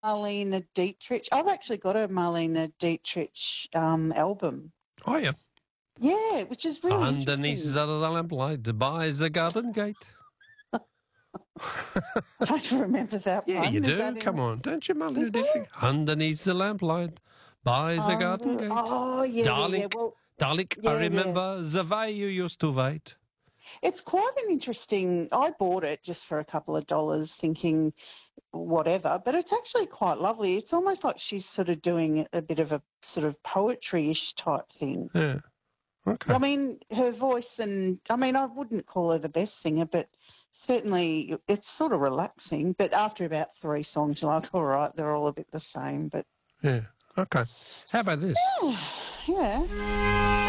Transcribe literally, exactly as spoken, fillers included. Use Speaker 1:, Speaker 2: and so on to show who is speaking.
Speaker 1: Marlene Dietrich. I've actually got a Marlene Dietrich um, album.
Speaker 2: Oh, yeah.
Speaker 1: Yeah, which is really
Speaker 2: Underneath
Speaker 1: interesting.
Speaker 2: the lamplight by the garden gate.
Speaker 1: I don't remember that
Speaker 2: Yeah,
Speaker 1: one.
Speaker 2: you
Speaker 1: Is
Speaker 2: do.
Speaker 1: that
Speaker 2: Come
Speaker 1: in?
Speaker 2: on. Don't you,
Speaker 1: Is
Speaker 2: Marlene
Speaker 1: that?
Speaker 2: Dietrich? Underneath the lamplight by the garden
Speaker 1: Under,
Speaker 2: gate.
Speaker 1: oh, yeah, yeah, yeah.
Speaker 2: Darling,
Speaker 1: Well,
Speaker 2: darling, I
Speaker 1: yeah, yeah.
Speaker 2: remember the way you used to wait.
Speaker 1: It's quite an interesting. I bought it just for a couple of dollars, thinking whatever, but it's actually quite lovely. It's almost like she's sort of doing a bit of a sort of poetry-ish type thing.
Speaker 2: Yeah. Okay.
Speaker 1: I mean, her voice, and I mean, I wouldn't call her the best singer, but certainly it's sort of relaxing. But after about three songs, you're like, all right, they're all a bit the same. But
Speaker 2: Yeah. Okay. How about this?
Speaker 1: yeah.